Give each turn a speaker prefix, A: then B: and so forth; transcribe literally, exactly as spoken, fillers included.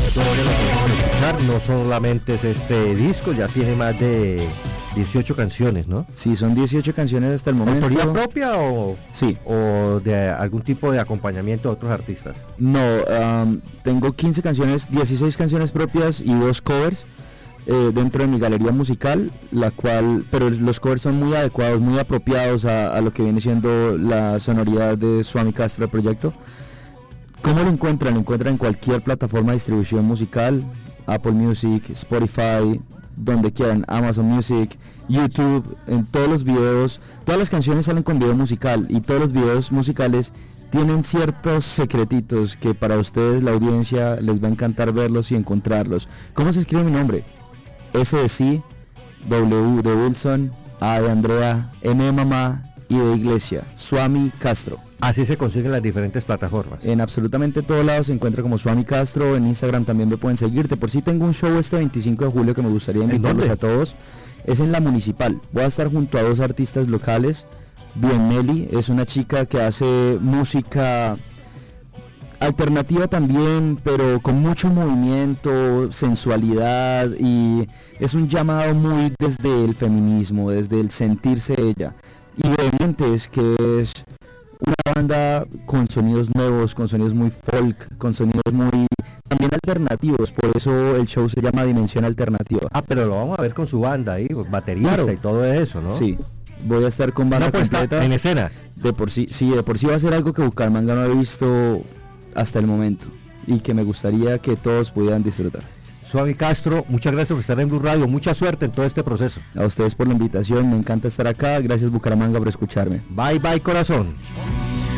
A: todavía lo podemos escuchar, no solamente es este disco, ya tiene más de dieciocho canciones, ¿no?
B: Sí, son dieciocho canciones hasta el momento.
A: ¿Autoría propia o,
B: sí.
A: o de algún tipo de acompañamiento de otros artistas?
B: No, um, tengo quince canciones, dieciséis canciones propias y dos covers eh, dentro de mi galería musical, la cual, pero los covers son muy adecuados, muy apropiados a, a lo que viene siendo la sonoridad de Swami Castro, el proyecto. ¿Cómo lo encuentran? Lo encuentran en cualquier plataforma de distribución musical, Apple Music, Spotify, donde quieran, Amazon Music, YouTube, en todos los videos, todas las canciones salen con video musical y todos los videos musicales tienen ciertos secretitos que para ustedes, la audiencia, les va a encantar verlos y encontrarlos. ¿Cómo se escribe mi nombre? S de sí, W de Wilson, A de Andrea, M de mamá y de iglesia, Swami Castro.
A: Así se consiguen las diferentes plataformas.
B: En absolutamente todos lados se encuentra como Swami Castro. En Instagram también me pueden seguir. De por sí tengo un show este veinticinco de julio que me gustaría invitarlos a todos. Es en la Municipal. Voy a estar junto a dos artistas locales. Bien Meli es una chica que hace música alternativa también, pero con mucho movimiento, sensualidad, y es un llamado muy desde el feminismo, desde el sentirse ella. Y Vehementes, que es una banda con sonidos nuevos, con sonidos muy folk, con sonidos muy también alternativos, por eso el show se llama Dimensión Alternativa.
A: Ah, pero lo vamos a ver con su banda ahí, baterista, claro, y todo eso, ¿no?
B: Sí, voy a estar con banda completa.
A: En escena.
B: De por sí, sí, de por sí va a ser algo que Bucaramanga no ha visto hasta el momento y que me gustaría que todos pudieran disfrutar.
A: Swami Castro, muchas gracias por estar en Blue Radio, mucha suerte en todo este proceso.
B: A ustedes por la invitación, me encanta estar acá, gracias Bucaramanga por escucharme.
A: Bye bye corazón.